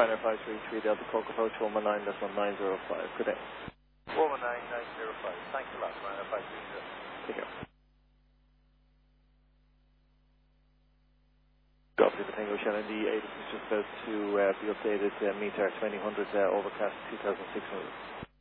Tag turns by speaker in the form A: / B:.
A: Ryanair 533 Delta Coke approach 119, that's 1905. Good day.
B: 119905. Thanks a lot, Ryanair 530.
A: Take care. Copy the Tango Shannon. The ATIS is just about to be updated. Meter 2000 overcast 2600.